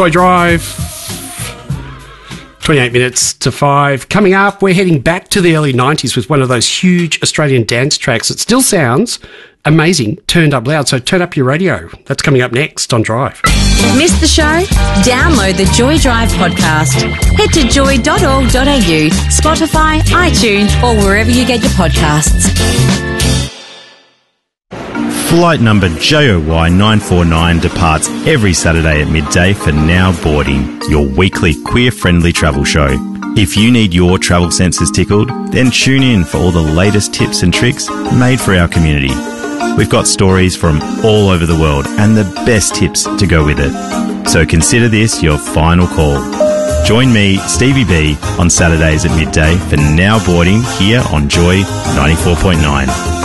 Joy Drive, 28 minutes to 5. Coming up, we're heading back to the early 90s with one of those huge Australian dance tracks that still sounds amazing, turned up loud. So turn up your radio. That's coming up next on Drive. Missed the show? Download the Joy Drive podcast. Head to joy.org.au, Spotify, iTunes, or wherever you get your podcasts. Flight number JOY 949 departs every Saturday at midday for Now Boarding, your weekly queer-friendly travel show. If you need your travel senses tickled, then tune in for all the latest tips and tricks made for our community. We've got stories from all over the world and the best tips to go with it. So consider this your final call. Join me, Stevie B, on Saturdays at midday for Now Boarding here on Joy 94.9.